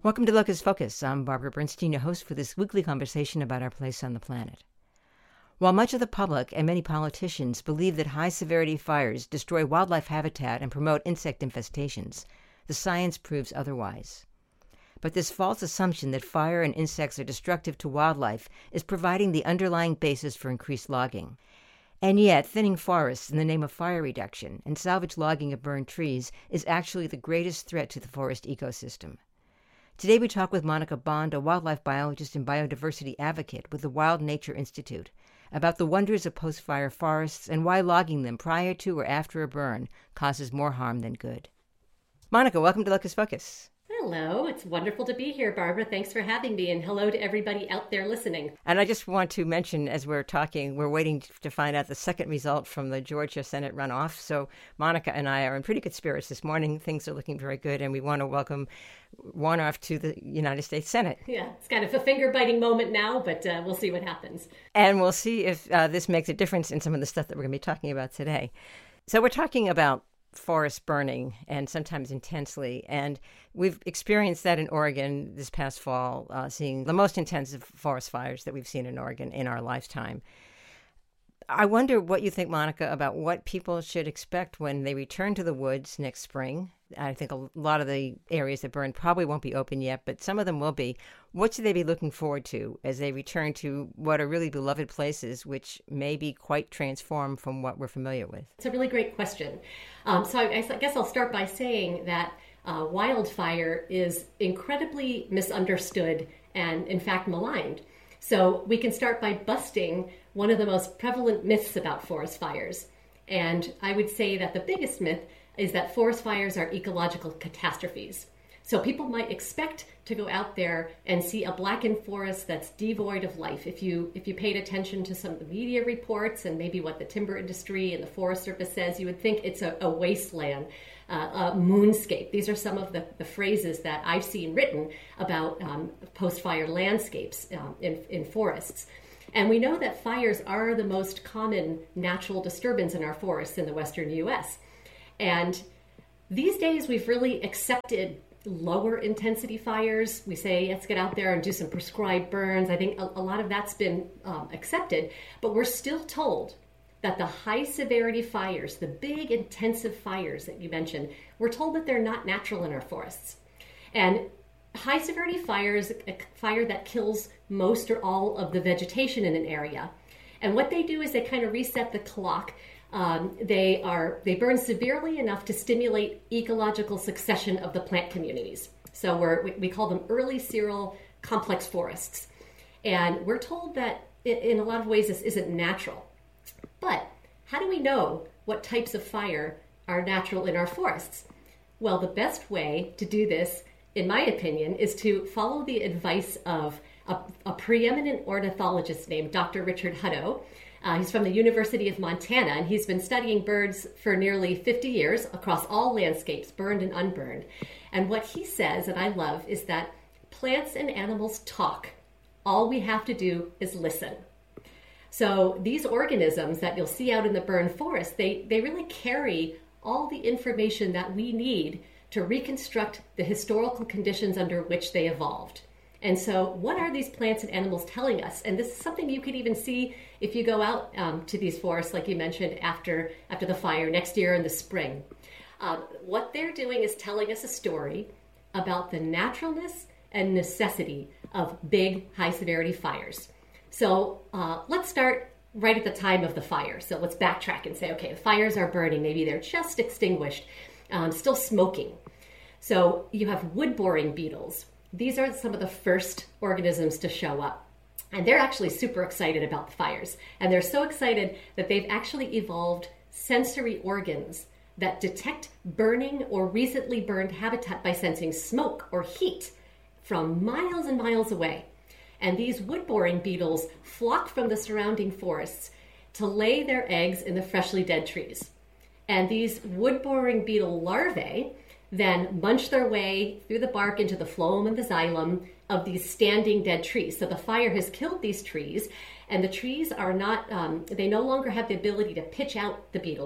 Welcome to Locus Focus. I'm Barbara Bernstein, your host for this weekly conversation about our place on the planet. While much of the public and many politicians believe that high-severity fires destroy wildlife habitat and promote insect infestations, the science proves otherwise. But this false assumption that fire and insects are destructive to wildlife is providing the underlying basis for increased logging. And yet, thinning forests in the name of fire reduction and salvage logging of burned trees is actually the greatest threat to the forest ecosystem. Today we talk with Monica Bond, a wildlife biologist and biodiversity advocate with the Wild Nature Institute, about the wonders of post-fire forests and why logging them prior to or after a burn causes more harm than good. Monica, welcome to Locus Focus. Hello, it's wonderful to be here, Barbara. Thanks for having me, and hello to everybody out there listening. And I just want to mention, as we're talking, we're waiting to find out the second result from the Georgia Senate runoff. So Monica and I are in pretty good spirits this morning. Things are looking very good, and we want to welcome Warnoff to the United States Senate. Yeah, it's kind of a finger-biting moment now, but we'll see what happens. And we'll see if this makes a difference in some of the stuff that we're going to be talking about today. So we're talking about forest burning, and sometimes intensely. And we've experienced that in Oregon this past fall, seeing the most intensive forest fires that we've seen in Oregon in our lifetime. I wonder what you think, Monica, about what people should expect when they return to the woods next spring. I think a lot of the areas that burned probably won't be open yet, but some of them will be. What should they be looking forward to as they return to what are really beloved places, which may be quite transformed from what we're familiar with? It's a really great question. So I guess I'll start by saying that wildfire is incredibly misunderstood and, in fact, maligned. So we can start by busting one of the most prevalent myths about forest fires. And I would say that the biggest myth is that forest fires are ecological catastrophes. So people might expect to go out there and see a blackened forest that's devoid of life. If you paid attention to some of the media reports and maybe what the timber industry and the Forest Service says, you would think it's a wasteland, a moonscape. These are some of the phrases that I've seen written about post-fire landscapes in forests. And we know that fires are the most common natural disturbance in our forests in the western U.S. And these days we've really accepted lower intensity fires. We say, let's get out there and do some prescribed burns. I think a lot of that's been accepted, but we're still told that the high severity fires, the big intensive fires that you mentioned, we're told that they're not natural in our forests. And high severity fires, a fire that kills most or all of the vegetation in an area. And what they do is they kind of reset the clock. They burn severely enough to stimulate ecological succession of the plant communities. So we call them early seral complex forests. And we're told that in a lot of ways this isn't natural. But how do we know what types of fire are natural in our forests? Well, the best way to do this, in my opinion, is to follow the advice of a preeminent ornithologist named Dr. Richard Hutto. He's from the University of Montana, and he's been studying birds for nearly 50 years across all landscapes, burned and unburned. And what he says, and I love, is that plants and animals talk. All we have to do is listen. So these organisms that you'll see out in the burned forest, they really carry all the information that we need to reconstruct the historical conditions under which they evolved. And so what are these plants and animals telling us? And this is something you could even see if you go out to these forests, like you mentioned, after the fire next year in the spring. What they're doing is telling us a story about the naturalness and necessity of big, high-severity fires. So let's start right at the time of the fire. So let's backtrack and say, okay, the fires are burning. Maybe they're just extinguished, still smoking. So you have wood-boring beetles. These are some of the first organisms to show up. And they're actually super excited about the fires. And they're so excited that they've actually evolved sensory organs that detect burning or recently burned habitat by sensing smoke or heat from miles and miles away. And these wood-boring beetles flock from the surrounding forests to lay their eggs in the freshly dead trees. And these wood-boring beetle larvae then munch their way through the bark into the phloem and the xylem of these standing dead trees. So the fire has killed these trees, and the trees are not, they no longer have the ability to pitch out the beetles.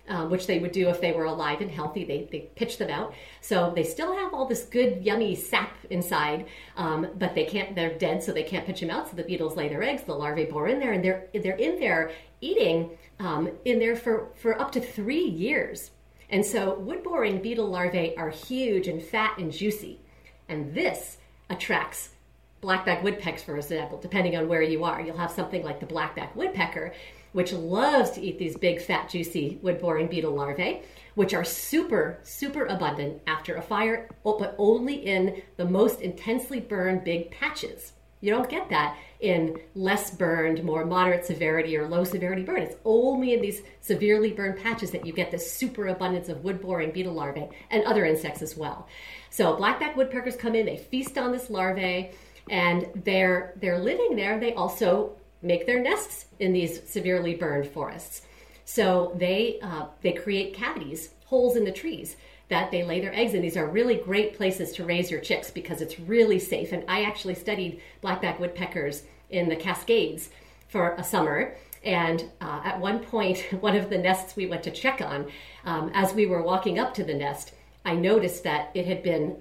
which they would do if they were alive and healthy. They pitch them out. So they still have all this good, yummy sap inside, but they're dead, so they can't pitch them out. So the beetles lay their eggs, the larvae bore in there, and they're in there eating in there for up to 3 years. And so wood-boring beetle larvae are huge and fat and juicy. And this attracts blackback woodpeckers, for example, depending on where you are. You'll have something like the blackback woodpecker, which loves to eat these big, fat, juicy wood-boring beetle larvae, which are super, super abundant after a fire, but only in the most intensely burned big patches. You don't get that in less burned, more moderate severity or low severity burn. It's only in these severely burned patches that you get this super abundance of wood-boring beetle larvae and other insects as well. So blackback woodpeckers come in, they feast on this larvae, and they're living there. They also make their nests in these severely burned forests. So they create cavities, holes in the trees that they lay their eggs in. These are really great places to raise your chicks because it's really safe. And I actually studied blackback woodpeckers in the Cascades for a summer. And at one point, one of the nests we went to check on, as we were walking up to the nest, I noticed that it had been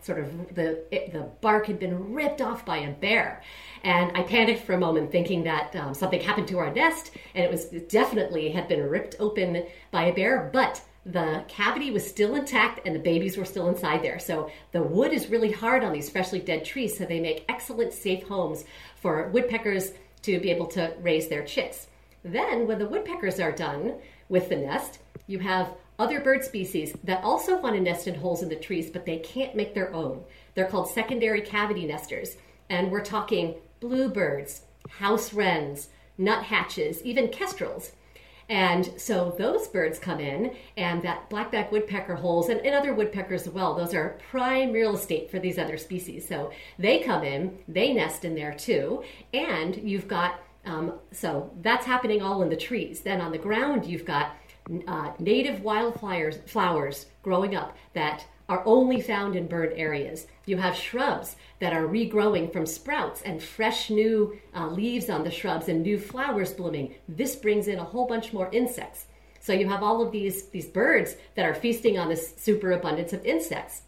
the bark had been ripped off by a bear. And I panicked for a moment thinking that something happened to our nest, and it definitely had been ripped open by a bear, but the cavity was still intact and the babies were still inside there. So the wood is really hard on these freshly dead trees, so they make excellent safe homes for woodpeckers to be able to raise their chicks. Then when the woodpeckers are done with the nest, you have other bird species that also want to nest in holes in the trees, but they can't make their own. They're called secondary cavity nesters. And we're talking bluebirds, house wrens, nuthatches, even kestrels. And so those birds come in, and that blackback woodpecker holes, and other woodpeckers as well, those are prime real estate for these other species. So they come in, they nest in there too, and you've got, so that's happening all in the trees. Then on the ground, you've got native wildflowers growing up that are only found in burned areas. You have shrubs that are regrowing from sprouts and fresh new leaves on the shrubs and new flowers blooming. This brings in a whole bunch more insects. So you have all of these birds that are feasting on this superabundance of insects.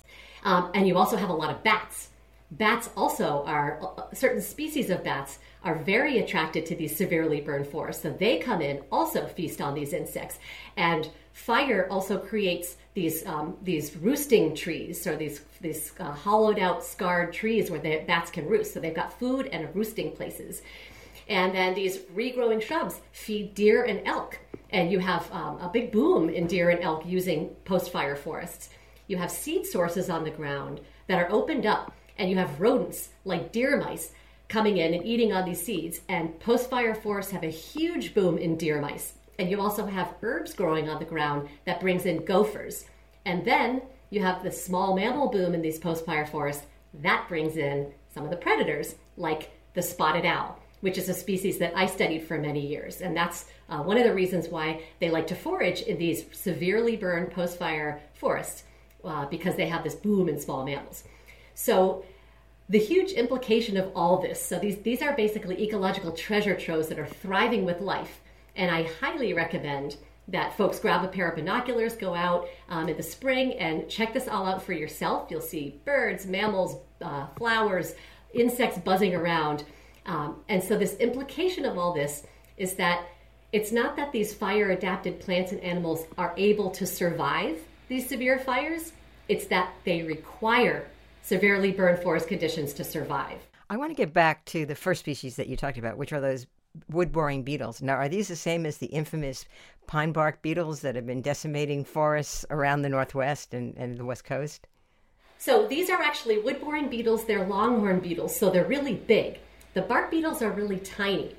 And you also have a lot of bats. Bats also are, certain species of bats are very attracted to these severely burned forests. So they come in, also feast on these insects. And fire also creates these roosting trees, or these hollowed out, scarred trees where the bats can roost. So they've got food and roosting places. And then these regrowing shrubs feed deer and elk. And you have a big boom in deer and elk using post-fire forests. You have seed sources on the ground that are opened up, and you have rodents like deer mice coming in and eating on these seeds. And post-fire forests have a huge boom in deer mice. And you also have herbs growing on the ground that brings in gophers. And then you have the small mammal boom in these post-fire forests. That brings in some of the predators, like the spotted owl, which is a species that I studied for many years. And that's one of the reasons why they like to forage in these severely burned post-fire forests, because they have this boom in small mammals. So the huge implication of all this, so these are basically ecological treasure troves that are thriving with life. And I highly recommend that folks grab a pair of binoculars, go out in the spring and check this all out for yourself. You'll see birds, mammals, flowers, insects buzzing around. And so this implication of all this is that it's not that these fire-adapted plants and animals are able to survive these severe fires. It's that they require severely burned forest conditions to survive. I want to get back to the first species that you talked about, which are those wood-boring beetles. Now, are these the same as the infamous pine bark beetles that have been decimating forests around the Northwest and the West Coast? So these are actually wood-boring beetles. They're longhorn beetles, so they're really big. The bark beetles are really tiny,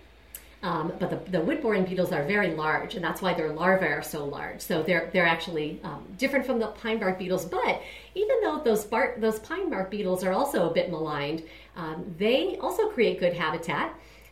but the wood-boring beetles are very large, and that's why their larvae are so large. So they're actually different from the pine bark beetles. But even though those pine bark beetles are also a bit maligned, they also create good habitat.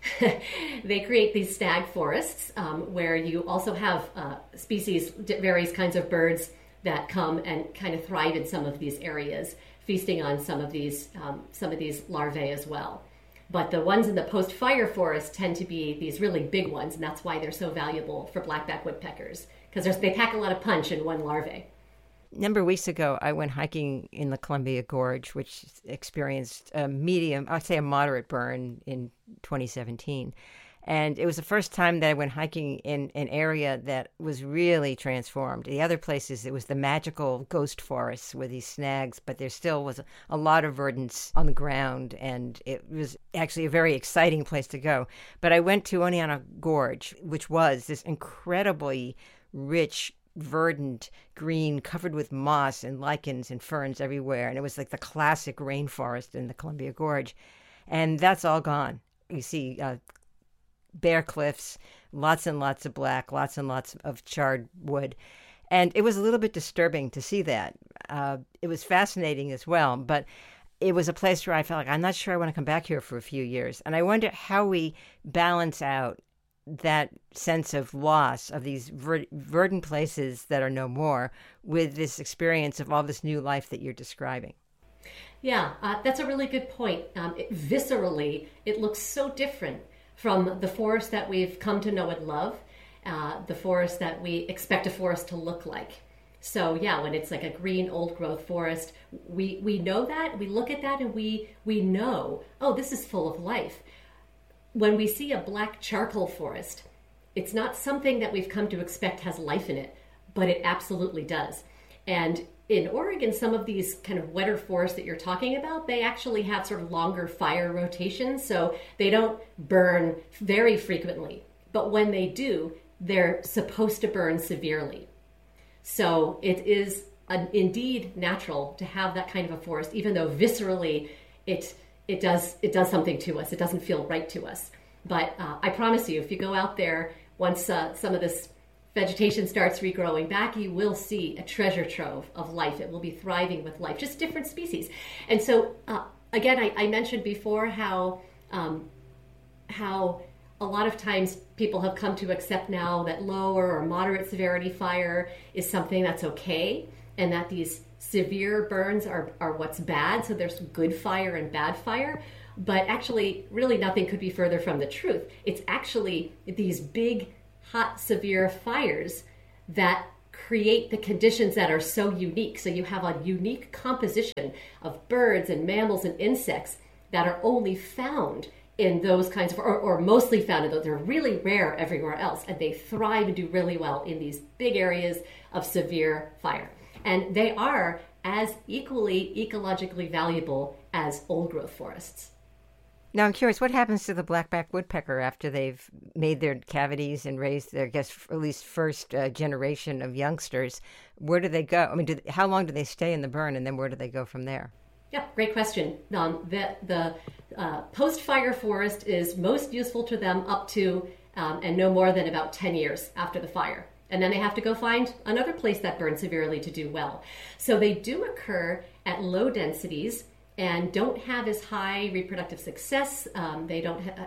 They create these stag forests where you also have species, various kinds of birds that come and kind of thrive in some of these areas, feasting on some of these larvae as well. But the ones in the post-fire forest tend to be these really big ones, and that's why they're so valuable for blackback woodpeckers, because they pack a lot of punch in one larvae. A number of weeks ago, I went hiking in the Columbia Gorge, which experienced a medium, I'd say a moderate burn in 2017. And it was the first time that I went hiking in an area that was really transformed. The other places, it was the magical ghost forests with these snags, but there still was a lot of verdance on the ground, and it was actually a very exciting place to go. But I went to Oneonta Gorge, which was this incredibly rich, verdant green covered with moss and lichens and ferns everywhere. And it was like the classic rainforest in the Columbia Gorge. And that's all gone. You see bare cliffs, lots and lots of black, lots and lots of charred wood. And it was a little bit disturbing to see that. It was fascinating as well, but it was a place where I felt like, I'm not sure I want to come back here for a few years. And I wonder how we balance out that sense of loss of these verdant places that are no more with this experience of all this new life that you're describing. Yeah, that's a really good point. Viscerally, it looks so different from the forest that we've come to know and love, the forest that we expect a forest to look like. So yeah, when it's like a green old growth forest, we know that, we look at that and we know, oh, this is full of life. When we see a black charcoal forest, it's not something that we've come to expect has life in it, but it absolutely does. And in Oregon, some of these kind of wetter forests that you're talking about, they actually have sort of longer fire rotations, so they don't burn very frequently. But when they do, they're supposed to burn severely. So it is indeed natural to have that kind of a forest, even though viscerally it does something to us. It doesn't feel right to us. But I promise you, if you go out there, once some of this vegetation starts regrowing back, you will see a treasure trove of life. It will be thriving with life, just different species. And so, again, I mentioned before how a lot of times people have come to accept now that lower or moderate severity fire is something that's okay, and that these severe burns are what's bad. So there's good fire and bad fire. But actually, really nothing could be further from the truth. It's actually these big, hot, severe fires that create the conditions that are so unique. So you have a unique composition of birds and mammals and insects that are only found in those kinds of, or mostly found in those. They're really rare everywhere else, and they thrive and do really well in these big areas of severe fire. And they are as equally ecologically valuable as old growth forests. Now, I'm curious, what happens to the blackback woodpecker after they've made their cavities and raised their, I guess, at least first generation of youngsters? Where do they go? I mean, how long do they stay in the burn, and then where do they go from there? Yeah, great question. The post-fire forest is most useful to them up to and no more than about 10 years after the fire. And then they have to go find another place that burns severely to do well. So they do occur at low densities and don't have as high reproductive success. They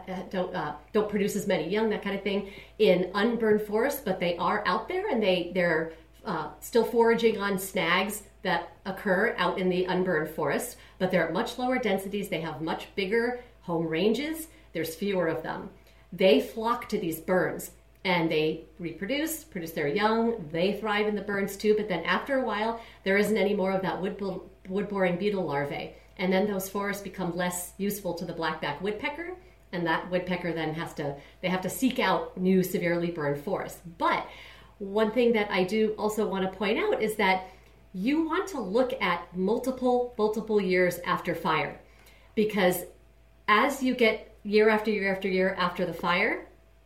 don't produce as many young, that kind of thing, in unburned forests, but they are out there, and they're still foraging on snags that occur out in the unburned forest, but they're at much lower densities. They have much bigger home ranges. There's fewer of them. They flock to these burns, and they produce their young. They thrive in the burns too, but then after a while, there isn't any more of that wood-boring beetle larvae. And then those forests become less useful to the blackback woodpecker, and that woodpecker then they have to seek out new severely burned forests. But one thing that I do also want to point out is that you want to look at multiple years after fire, because as you get year after year after year after the fire,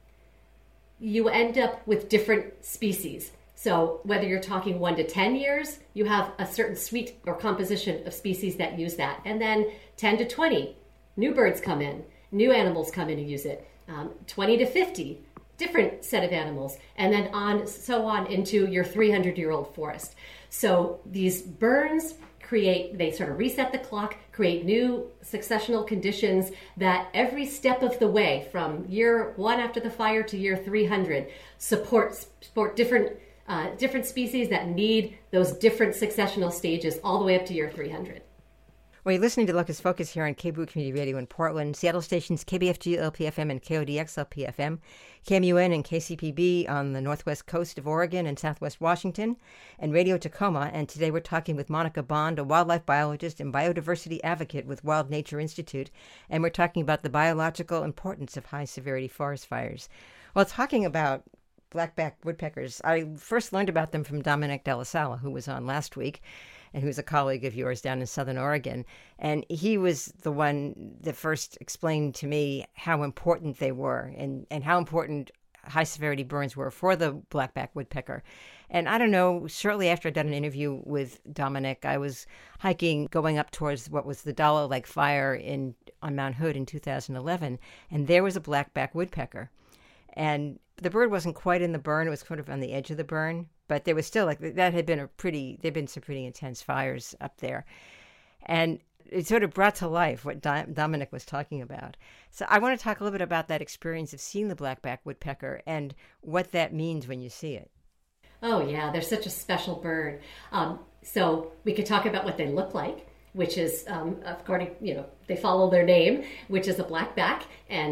you end up with different species. So whether you're talking 1 to 10 years, you have a certain suite or composition of species that use that. And then 10 to 20, new birds come in, new animals come in and use it. 20 to 50, different set of animals. And then on into your 300-year-old forest. So these burns they sort of reset the clock, create new successional conditions that every step of the way from year 1 after the fire to year 300 support different species that need those different successional stages all the way up to year 300. Well, you're listening to Locust Focus here on KBOO Community Radio in Portland, Seattle stations KBFG LPFM and KODX LPFM, KMUN and KCPB on the northwest coast of Oregon and southwest Washington, and Radio Tacoma. And today we're talking with Monica Bond, a wildlife biologist and biodiversity advocate with Wild Nature Institute, and we're talking about the biological importance of high-severity forest fires. Well, talking about blackback woodpeckers, I first learned about them from Dominic De La Sala, who was on last week, and who's a colleague of yours down in Southern Oregon. And he was the one that first explained to me how important they were and how important high-severity burns were for the blackback woodpecker. And I don't know, shortly after I'd done an interview with Dominic, I was hiking going up towards what was the Dalla Lake fire on Mount Hood in 2011, and there was a blackback woodpecker. And the bird wasn't quite in the burn, it was sort of on the edge of the burn, but there was still there'd been some pretty intense fires up there. And it sort of brought to life what Dominic was talking about. So I want to talk a little bit about that experience of seeing the blackback woodpecker and what that means when you see it. Oh yeah, they're such a special bird. So we could talk about what they look like, which is, according, they follow their name, which is a blackback,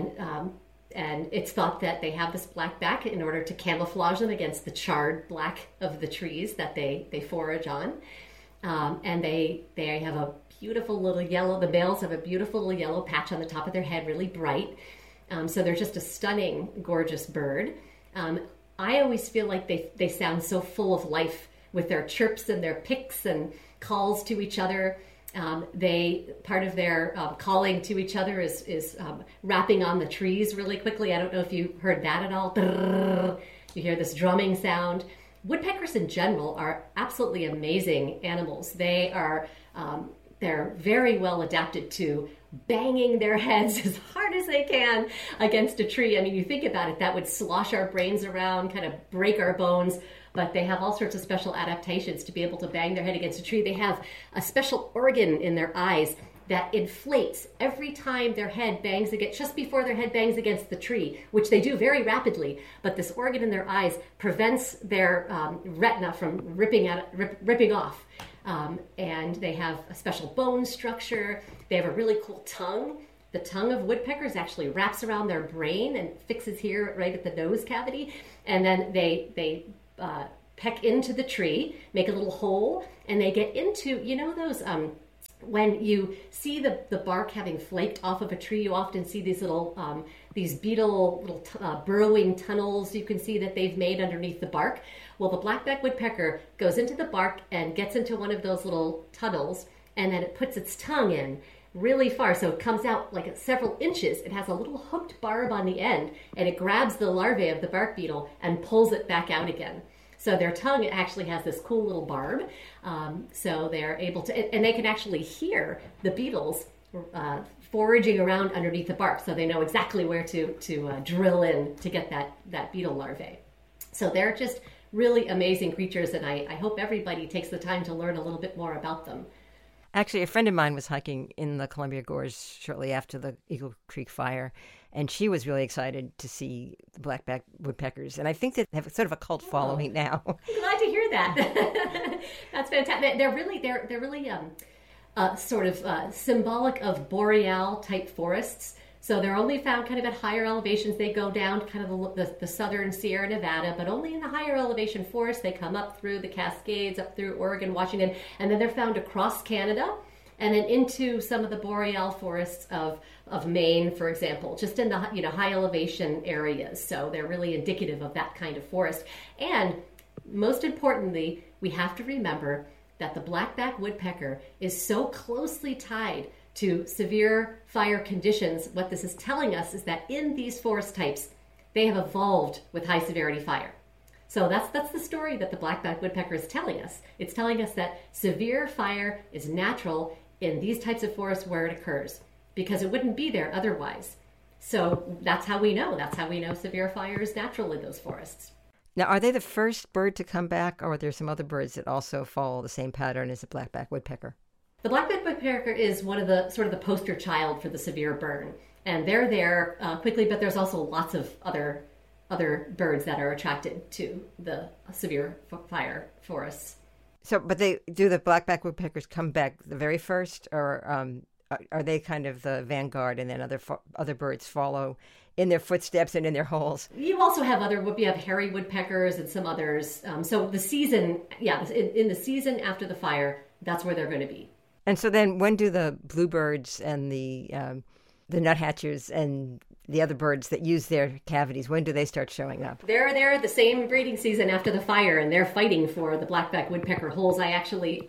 and it's thought that they have this blackback in order to camouflage them against the charred black of the trees that they forage on. And they have a beautiful little yellow, the males have a beautiful little yellow patch on the top of their head, really bright. So they're just a stunning, gorgeous bird. I always feel like they sound so full of life with their chirps and their picks and calls to each other. Part of their calling to each other is rapping on the trees really quickly. I don't know if you heard that at all. You hear this drumming sound. Woodpeckers in general are absolutely amazing animals. They're very well adapted to banging their heads as hard as they can against a tree. I mean, you think about it, that would slosh our brains around, kind of break our bones. But they have all sorts of special adaptations to be able to bang their head against a tree. They have a special organ in their eyes that inflates every time their head bangs against, just before their head bangs against the tree, which they do very rapidly. But this organ in their eyes prevents their retina from ripping off. And they have a special bone structure. They have a really cool tongue. The tongue of woodpeckers actually wraps around their brain and fixes here right at the nose cavity. And then they peck into the tree, make a little hole, and they get into, those, when you see the bark having flaked off of a tree, you often see these little, these beetle little burrowing tunnels you can see that they've made underneath the bark. Well, the blackback woodpecker goes into the bark and gets into one of those little tunnels, and then it puts its tongue in really far, so it comes out like several inches. It has a little hooked barb on the end, and it grabs the larvae of the bark beetle and pulls it back out again. So their tongue actually has this cool little barb, so they're able to, and they can actually hear the beetles foraging around underneath the bark, so they know exactly where to drill in to get that beetle larvae. So they're just really amazing creatures, and I hope everybody takes the time to learn a little bit more about them. Actually, a friend of mine was hiking in the Columbia Gorge shortly after the Eagle Creek fire, and she was really excited to see the blackback woodpeckers. And I think that they have sort of a cult following now. I'm glad to hear that. That's fantastic. They're really sort of symbolic of boreal type forests. So they're only found kind of at higher elevations. They go down kind of the southern Sierra Nevada, but only in the higher elevation forests. They come up through the Cascades, up through Oregon, Washington, and then they're found across Canada and then into some of the boreal forests of Maine, for example, just in the high elevation areas. So they're really indicative of that kind of forest. And most importantly, we have to remember that the blackback woodpecker is so closely tied to severe fire conditions. What this is telling us is that in these forest types, they have evolved with high severity fire. So that's the story that the blackback woodpecker is telling us. It's telling us that severe fire is natural in these types of forests where it occurs, because it wouldn't be there otherwise. So that's how we know. That's how we know severe fire is natural in those forests. Now, are they the first bird to come back, or are there some other birds that also follow the same pattern as the blackback woodpecker? The blackback woodpecker is one of the sort of the poster child for the severe burn, and they're there quickly. But there's also lots of other birds that are attracted to the severe fire forests. So, but do the blackback woodpeckers come back the very first, or are they kind of the vanguard, and then other birds follow in their footsteps and in their holes? You also have you have hairy woodpeckers and some others. So the season, in the season after the fire, that's where they're going to be. And so then, when do the bluebirds and the nuthatches and the other birds that use their cavities, when do they start showing up? They're the same breeding season after the fire, and they're fighting for the blackback woodpecker holes. I actually,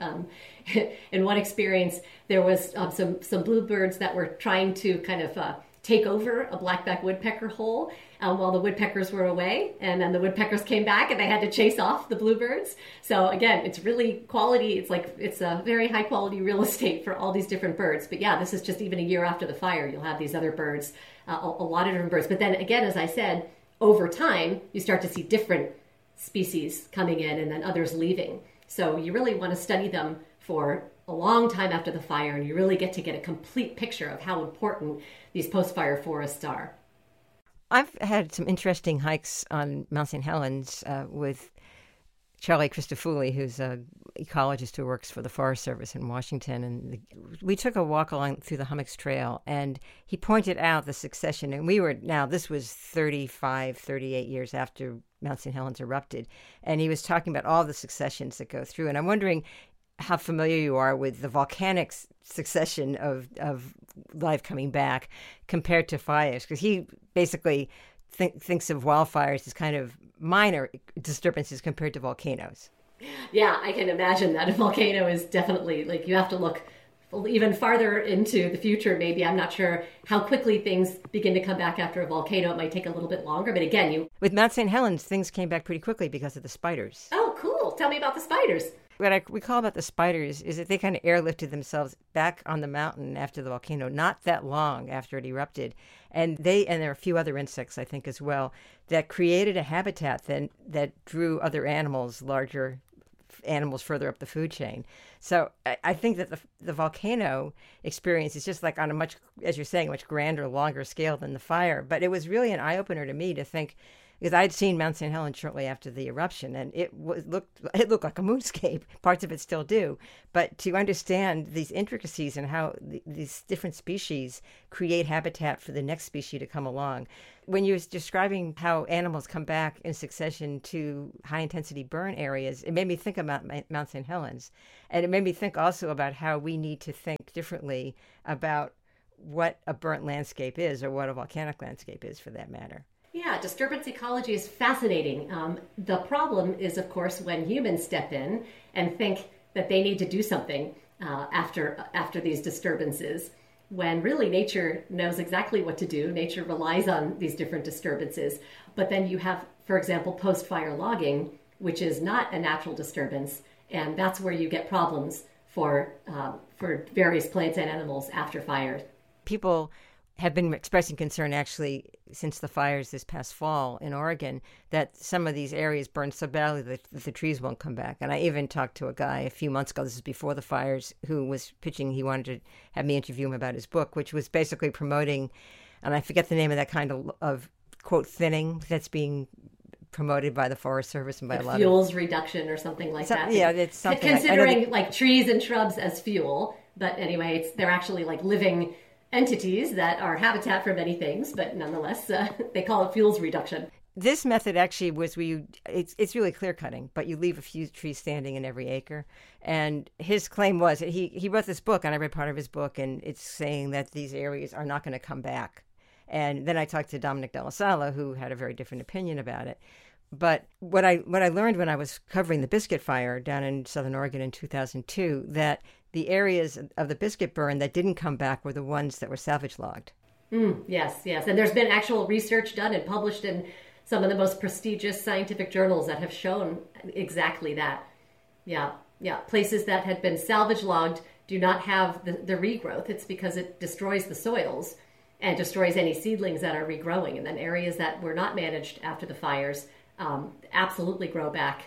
in one experience, there was some bluebirds that were trying to kind of take over a blackback woodpecker hole while the woodpeckers were away, and then the woodpeckers came back and they had to chase off the bluebirds. So again, it's really quality. It's a very high quality real estate for all these different birds. But yeah, this is just even a year after the fire. You'll have these other birds, a lot of different birds. But then again, as I said, over time you start to see different species coming in and then others leaving. So you really want to study them for a long time after the fire, and you really get a complete picture of how important these post-fire forests are. I've had some interesting hikes on Mount St. Helens with Charlie Christofouli, who's an ecologist who works for the Forest Service in Washington. And we took a walk along through the Hummocks Trail, and he pointed out the succession. And this was 35, 38 years after Mount St. Helens erupted. And he was talking about all the successions that go through. And I'm wondering how familiar you are with the volcanic succession of life coming back compared to fires, because he basically thinks of wildfires as kind of minor disturbances compared to volcanoes. Yeah, I can imagine that a volcano is definitely, like, you have to look even farther into the future. Maybe, I'm not sure how quickly things begin to come back after a volcano. It might take a little bit longer, but again, with Mount St. Helens, things came back pretty quickly because of the spiders. Oh, cool. Tell me about the spiders. What I recall about the spiders is that they kind of airlifted themselves back on the mountain after the volcano, not that long after it erupted. And there are a few other insects, I think, as well, that created a habitat that drew other animals, larger animals further up the food chain. So I think that the volcano experience is just like on a much, as you're saying, much grander, longer scale than the fire. But it was really an eye-opener to me to think, because I'd seen Mount St. Helens shortly after the eruption, and it looked like a moonscape. Parts of it still do. But to understand these intricacies and how these different species create habitat for the next species to come along. When you were describing how animals come back in succession to high-intensity burn areas, it made me think about Mount St. Helens. And it made me think also about how we need to think differently about what a burnt landscape is, or what a volcanic landscape is, for that matter. Yeah, disturbance ecology is fascinating. The problem is, of course, when humans step in and think that they need to do something after these disturbances, when really nature knows exactly what to do. Nature relies on these different disturbances. But then you have, for example, post-fire logging, which is not a natural disturbance, and that's where you get problems for various plants and animals after fires. People have been expressing concern, actually, since the fires this past fall in Oregon, that some of these areas burned so badly that the trees won't come back. And I even talked to a guy a few months ago, this is before the fires, who was pitching, he wanted to have me interview him about his book, which was basically promoting, and I forget the name of that kind of quote, thinning that's being promoted by the Forest Service and by a lot fuels reduction or something like that. Yeah, it's something. Considering like trees and shrubs as fuel, but anyway, they're actually like living entities that are habitat for many things, but nonetheless, they call it fuels reduction. This method actually was where it's really clear cutting, but you leave a few trees standing in every acre. And his claim was that he wrote this book, and I read part of his book, and it's saying that these areas are not going to come back. And then I talked to Dominic Della Sala, who had a very different opinion about it. But what I learned when I was covering the Biscuit Fire down in Southern Oregon in 2002, that the areas of the Biscuit burn that didn't come back were the ones that were salvage logged. Yes. And there's been actual research done and published in some of the most prestigious scientific journals that have shown exactly that. Yeah. Places that had been salvage logged do not have the regrowth. It's because it destroys the soils and destroys any seedlings that are regrowing. And then areas that were not managed after the fires absolutely grow back.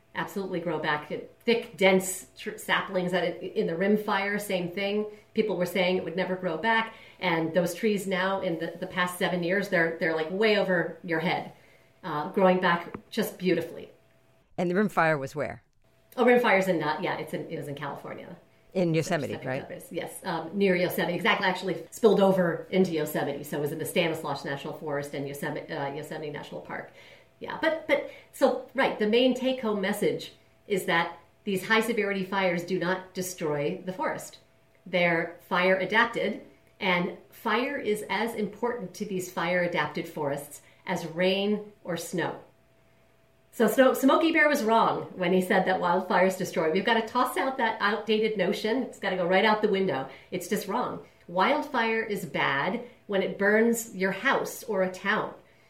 Thick, dense saplings in the rim fire, same thing. People were saying it would never grow back. And those trees now, in the past 7 years, they're like way over your head, growing back just beautifully. And the rim fire was where? Rim Fire's in, it was in California. In Yosemite, right? Yes, near Yosemite. Exactly, actually spilled over into Yosemite. So it was in the Stanislaus National Forest and Yosemite National Park. Yeah, but so, right, the main take-home message is that these high-severity fires do not destroy the forest. They're fire-adapted, and fire is as important to these fire-adapted forests as rain or snow. So Smokey Bear was wrong when he said that wildfires destroy. We've got to toss out that outdated notion. It's got to go right out the window. It's just wrong. Wildfire is bad when it burns your house or a town.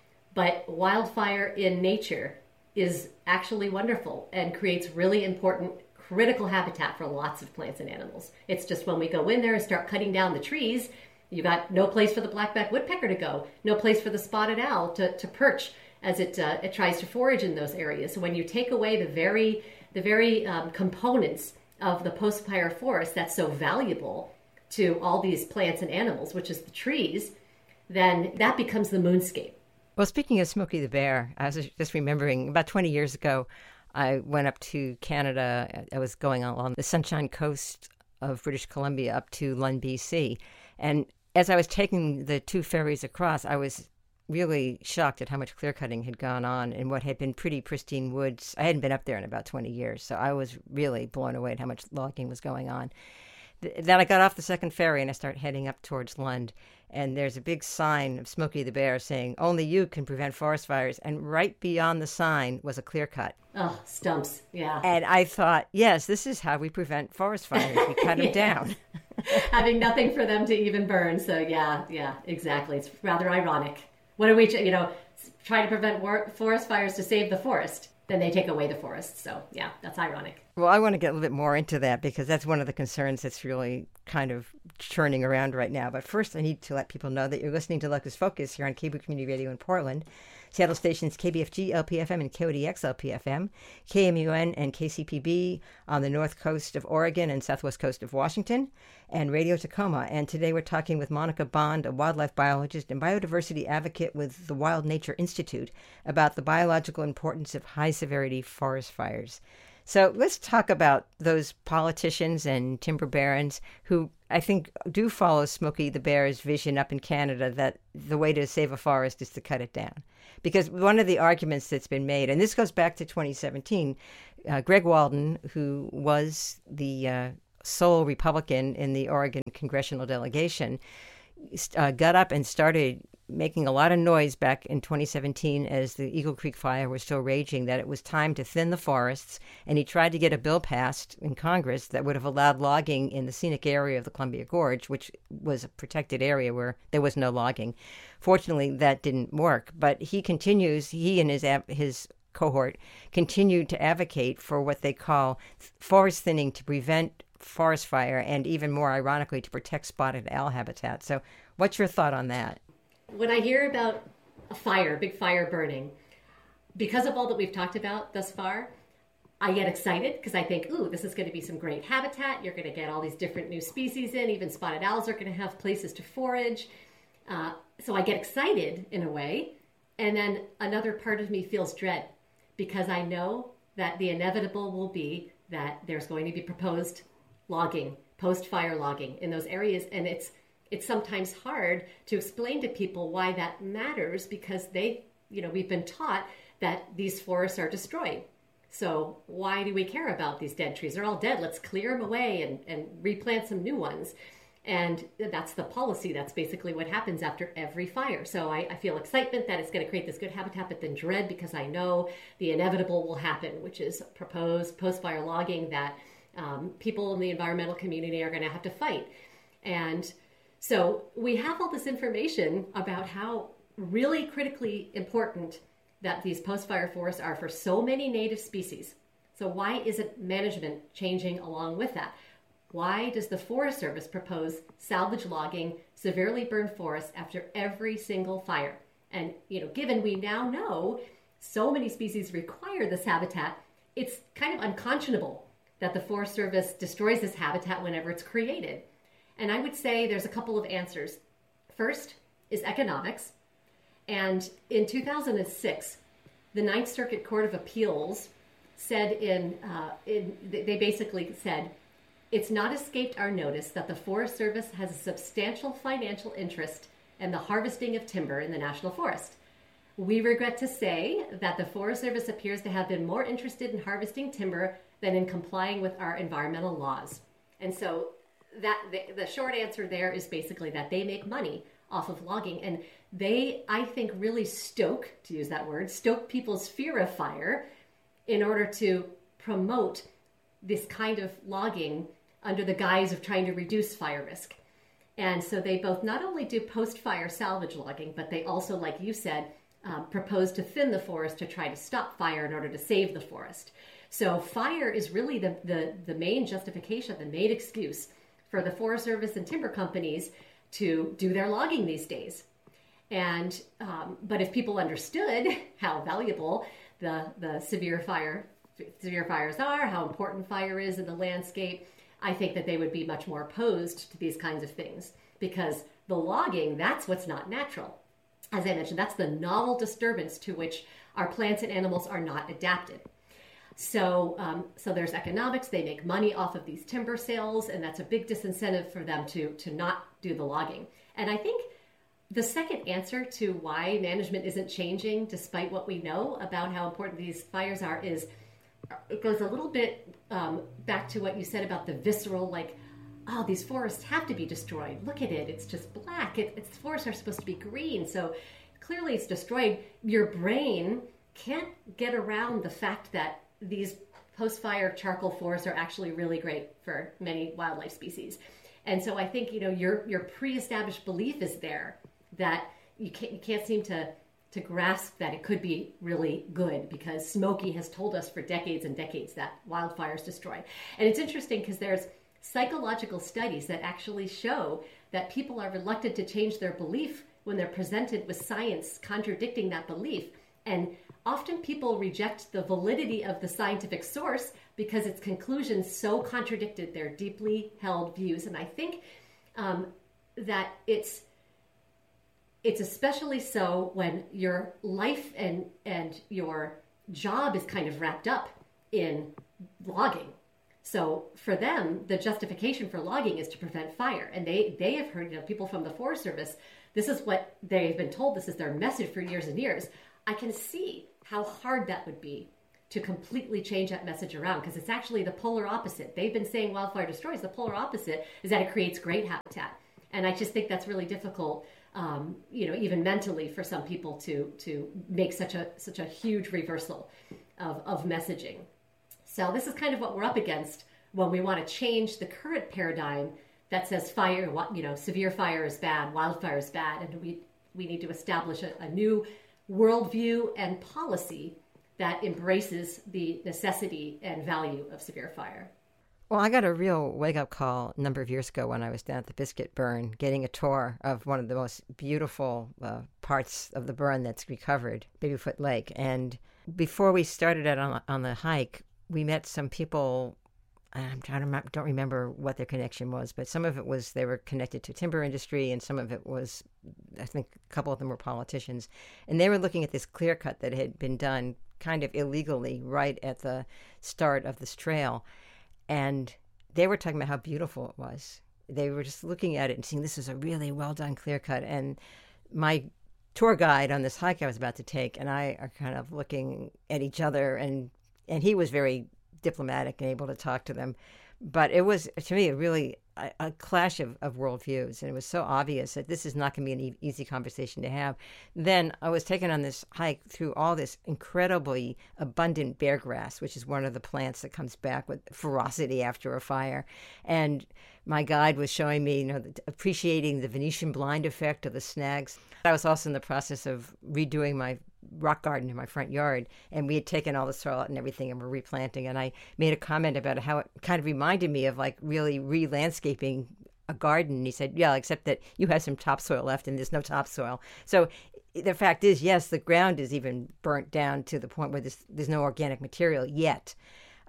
But wildfire in nature is actually wonderful and creates really important critical habitat for lots of plants and animals. It's just when we go in there and start cutting down the trees, you got no place for the black-backed woodpecker to go, no place for the spotted owl to perch as it tries to forage in those areas. So when you take away the very components of the post-fire forest that's so valuable to all these plants and animals, which is the trees, then that becomes the moonscape. Well, speaking of Smokey the Bear, I was just remembering about 20 years ago, I went up to Canada. I was going along the Sunshine Coast of British Columbia up to Lund, BC. And as I was taking the two ferries across, I was really shocked at how much clear cutting had gone on in what had been pretty pristine woods. I hadn't been up there in about 20 years, so I was really blown away at how much logging was going on. Then I got off the second ferry and I started heading up towards Lund, and there's a big sign of Smokey the Bear saying, "Only you can prevent forest fires." And right beyond the sign was a clear cut. Oh, stumps, yeah. And I thought, yes, this is how we prevent forest fires. We cut them down. Having nothing for them to even burn. So yeah, exactly. It's rather ironic. What do we, try to prevent forest fires to save the forest? Then they take away the forest. So yeah, that's ironic. Well, I want to get a little bit more into that because that's one of the concerns that's really kind of churning around right now. But first, I need to let people know that you're listening to Locus Focus here on Cable Community Radio in Portland. Seattle stations KBFG LPFM and KODX LPFM, KMUN and KCPB on the north coast of Oregon and southwest coast of Washington, and Radio Tacoma. And today we're talking with Monica Bond, a wildlife biologist and biodiversity advocate with the Wild Nature Institute, about the biological importance of high-severity forest fires. So let's talk about those politicians and timber barons who I think do follow Smokey the Bear's vision up in Canada that the way to save a forest is to cut it down. Because one of the arguments that's been made, and this goes back to 2017, Greg Walden, who was the sole Republican in the Oregon congressional delegation, got up and started making a lot of noise back in 2017 as the Eagle Creek fire was still raging that it was time to thin the forests, and he tried to get a bill passed in Congress that would have allowed logging in the scenic area of the Columbia Gorge, which was a protected area where there was no logging. Fortunately, that didn't work, but he and his cohort continued to advocate for what they call forest thinning to prevent forest fire and, even more ironically, to protect spotted owl habitat. So what's your thought on that? When I hear about a big fire burning, because of all that we've talked about thus far, I get excited because I think, ooh, this is going to be some great habitat. You're going to get all these different new species in. Even spotted owls are going to have places to forage. So I get excited in a way. And then another part of me feels dread because I know that the inevitable will be that there's going to be proposed logging, post-fire logging in those areas. And it's sometimes hard to explain to people why that matters because we've been taught that these forests are destroyed. So why do we care about these dead trees? They're all dead. Let's clear them away and replant some new ones. And that's the policy. That's basically what happens after every fire. So I feel excitement that it's going to create this good habitat, but then dread because I know the inevitable will happen, which is proposed post-fire logging that people in the environmental community are going to have to fight. And so we have all this information about how really critically important that these post-fire forests are for so many native species. So why isn't management changing along with that? Why does the Forest Service propose salvage logging severely burned forests after every single fire? And, given we now know so many species require this habitat, it's kind of unconscionable that the Forest Service destroys this habitat whenever it's created. And I would say there's a couple of answers. First is economics. And in 2006, the Ninth Circuit Court of Appeals said they basically said, it's not escaped our notice that the Forest Service has a substantial financial interest in the harvesting of timber in the National Forest. We regret to say that the Forest Service appears to have been more interested in harvesting timber than in complying with our environmental laws. And so that the short answer there is basically that they make money off of logging. And they, I think, really stoke people's fear of fire in order to promote this kind of logging under the guise of trying to reduce fire risk. And so they both not only do post-fire salvage logging, but they also, like you said, propose to thin the forest to try to stop fire in order to save the forest. So fire is really the main justification, the main excuse for the Forest Service and timber companies to do their logging these days. And but if people understood how valuable the severe fires are, how important fire is in the landscape, I think that they would be much more opposed to these kinds of things, because the logging, that's what's not natural. As I mentioned, that's the novel disturbance to which our plants and animals are not adapted. So there's economics. They make money off of these timber sales, and that's a big disincentive for them to not do the logging. And I think the second answer to why management isn't changing, despite what we know about how important these fires are, is it goes a little bit back to what you said about the visceral, like, oh, these forests have to be destroyed. Look at it. It's just black. Its forests are supposed to be green. So clearly it's destroyed. Your brain can't get around the fact that these post-fire charcoal forests are actually really great for many wildlife species. And so I think, your pre-established belief is there that you can't seem to grasp that it could be really good, because Smokey has told us for decades and decades that wildfires destroy. And it's interesting because there's psychological studies that actually show that people are reluctant to change their belief when they're presented with science contradicting that belief. And often people reject the validity of the scientific source because its conclusions so contradicted their deeply held views. And I think that it's especially so when your life and your job is kind of wrapped up in logging. So for them, the justification for logging is to prevent fire. And they have heard, people from the Forest Service, this is what they've been told, this is their message for years and years. I can see how hard that would be to completely change that message around, because it's actually the polar opposite. They've been saying wildfire destroys. The polar opposite is that it creates great habitat. And I just think that's really difficult, even mentally, for some people to make such a huge reversal of messaging. So this is kind of what we're up against when we want to change the current paradigm that says fire, severe fire is bad, wildfire is bad, and we need to establish a new worldview and policy that embraces the necessity and value of severe fire. Well, I got a real wake-up call a number of years ago when I was down at the Biscuit Burn getting a tour of one of the most beautiful parts of the burn that's recovered, Babyfoot Lake. And before we started out on the hike, we met some people. Don't remember what their connection was, but some of it was they were connected to timber industry, and some of it was, I think a couple of them were politicians. And they were looking at this clear cut that had been done kind of illegally right at the start of this trail. And they were talking about how beautiful it was. They were just looking at it and seeing this is a really well done clear cut. And my tour guide on this hike I was about to take and I are kind of looking at each other, and he was very diplomatic and able to talk to them. But it was, to me, a clash of worldviews. And it was so obvious that this is not going to be an easy conversation to have. Then I was taken on this hike through all this incredibly abundant bear grass, which is one of the plants that comes back with ferocity after a fire. And my guide was showing me, appreciating the Venetian blind effect of the snags. I was also in the process of redoing my rock garden in my front yard, and we had taken all the soil out and everything and we're replanting, and I made a comment about how it kind of reminded me of like really re-landscaping a garden. And he said, yeah, except that you have some topsoil left and there's no topsoil. So the fact is, yes, the ground is even burnt down to the point where there's no organic material yet.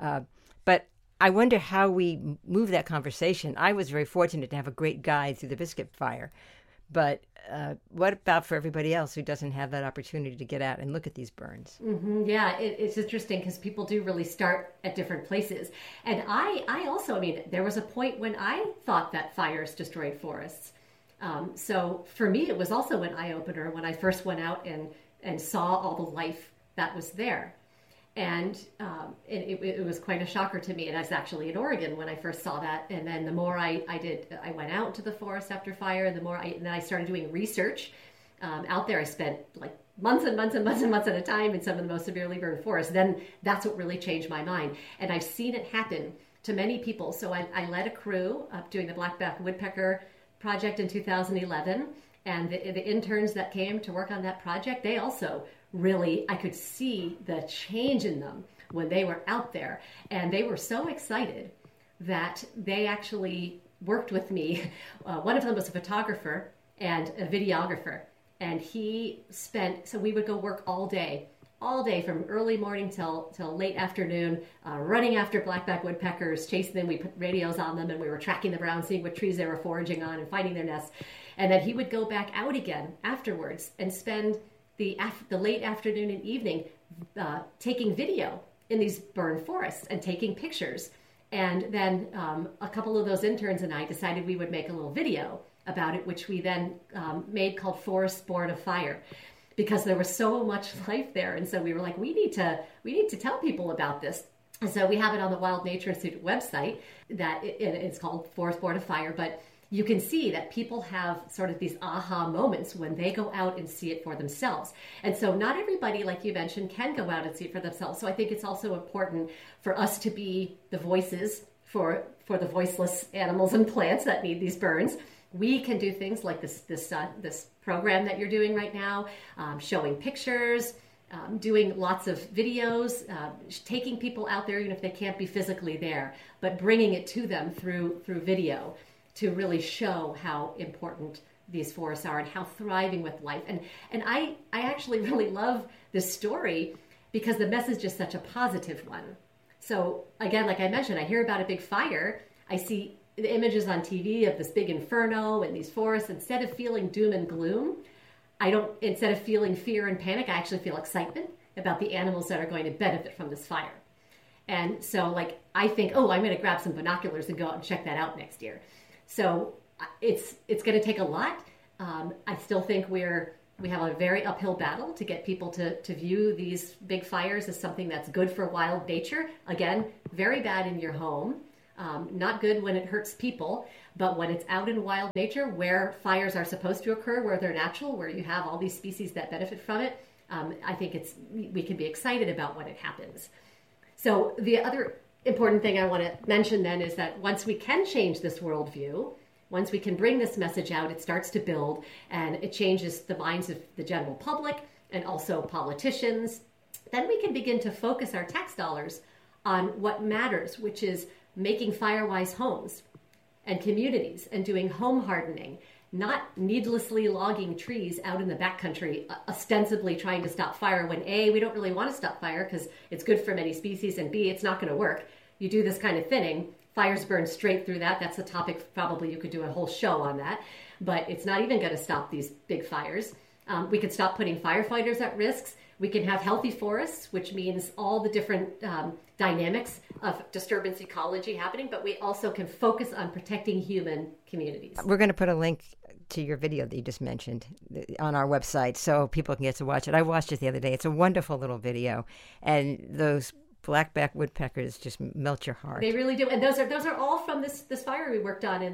But I wonder how we move that conversation. I was very fortunate to have a great guide through the Biscuit Fire. But what about for everybody else who doesn't have that opportunity to get out and look at these burns? Yeah, it's interesting because people do really start at different places. And I also, I mean, there was a point when I thought that fires destroyed forests. So for me, it was also an eye-opener when I first went out and saw all the life that was there. And it was quite a shocker to me. And I was actually in Oregon when I first saw that. And then the more I went out to the forest after fire, and then I started doing research out there. I spent like months and months and months and months at a time in some of the most severely burned forests. Then that's what really changed my mind. And I've seen it happen to many people. So I led a crew up doing the Blackback Woodpecker project in 2011. And the interns that came to work on that project, they also really, I could see the change in them when they were out there. And they were so excited that they actually worked with me. One of them was a photographer and a videographer. And so we would go work all day from early morning till late afternoon, running after blackback woodpeckers, chasing them. We put radios on them and we were tracking them around, seeing what trees they were foraging on and finding their nests. And then he would go back out again afterwards and spend the late afternoon and evening taking video in these burned forests and taking pictures. And then a couple of those interns and I decided we would make a little video about it, which we then made called Forest Born of Fire, because there was so much life there. And so we were like, we need to tell people about this. And so we have it on the Wild Nature Institute website that it's called Forest Born of Fire. But you can see that people have sort of these aha moments when they go out and see it for themselves. And so not everybody, like you mentioned, can go out and see it for themselves. So I think it's also important for us to be the voices for the voiceless animals and plants that need these burns. We can do things like this program that you're doing right now, showing pictures, doing lots of videos, taking people out there even if they can't be physically there, but bringing it to them through video to really show how important these forests are and how thriving with life. And I actually really love this story because the message is such a positive one. So again, like I mentioned, I hear about a big fire. I see the images on TV of this big inferno and these forests. Instead of feeling doom and gloom, instead of feeling fear and panic, I actually feel excitement about the animals that are going to benefit from this fire. And so like, I think, I'm going to grab some binoculars and go out and check that out next year. So it's going to take a lot. I still think we have a very uphill battle to get people to view these big fires as something that's good for wild nature. Again, very bad in your home. Not good when it hurts people, but when it's out in wild nature where fires are supposed to occur, where they're natural, where you have all these species that benefit from it, I think we can be excited about when it happens. So the other important thing I want to mention then is that once we can change this worldview, once we can bring this message out, it starts to build and it changes the minds of the general public and also politicians. Then we can begin to focus our tax dollars on what matters, which is making fire-wise homes and communities and doing home hardening, not needlessly logging trees out in the backcountry, ostensibly trying to stop fire when A, we don't really want to stop fire because it's good for many species, and B, it's not going to work. You do this kind of thinning, fires burn straight through that. That's a topic, probably you could do a whole show on that, but it's not even going to stop these big fires. We could stop putting firefighters at risks. We can have healthy forests, which means all the different dynamics of disturbance ecology happening, but we also can focus on protecting human communities. We're going to put a link to your video that you just mentioned on our website so people can get to watch it. I watched it the other day. It's a wonderful little video, and those blackback woodpeckers just melt your heart. They really do, and those are all from this fire we worked on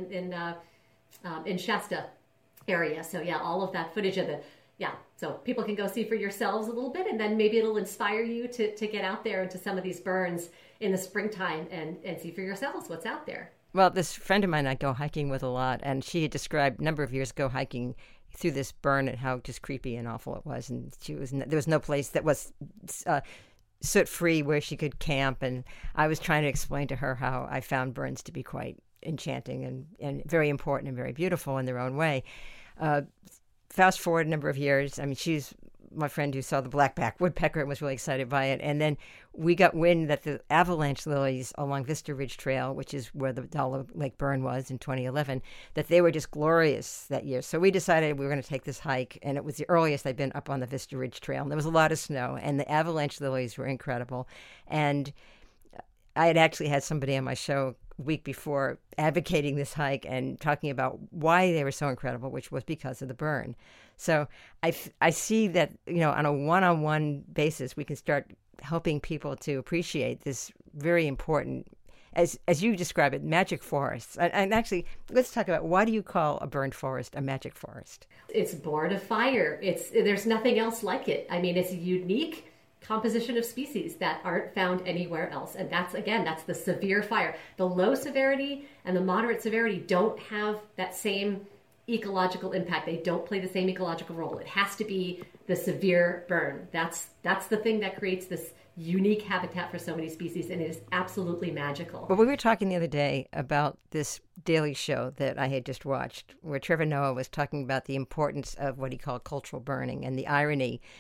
in Shasta area. So yeah, all of that footage of so people can go see for yourselves a little bit, and then maybe it'll inspire you to get out there into some of these burns in the springtime and see for yourselves what's out there. Well, this friend of mine I go hiking with a lot, and she had described a number of years ago hiking through this burn and how just creepy and awful it was. And there was no place that was soot-free where she could camp. And I was trying to explain to her how I found burns to be quite enchanting and very important and very beautiful in their own way. Fast forward a number of years, I mean, she's my friend who saw the black-backed woodpecker and was really excited by it. And then we got wind that the avalanche lilies along Vista Ridge Trail, which is where the Dollar Lake burn was in 2011, that they were just glorious that year. So we decided we were going to take this hike, and it was the earliest I'd been up on the Vista Ridge Trail. And there was a lot of snow, and the avalanche lilies were incredible. And I had actually had somebody on my show a week before advocating this hike and talking about why they were so incredible, which was because of the burn. So I see that, on a one-on-one basis, we can start helping people to appreciate this very important, as you describe it, magic forests. And actually, let's talk about, why do you call a burned forest a magic forest? It's born of fire. There's nothing else like it. I mean, it's a unique composition of species that aren't found anywhere else. And that's the severe fire. The low severity and the moderate severity don't have that same ecological impact. They don't play the same ecological role. It has to be the severe burn. That's the thing that creates this unique habitat for so many species, and it is absolutely magical. Well, we were talking the other day about this Daily Show that I had just watched, where Trevor Noah was talking about the importance of what he called cultural burning and the irony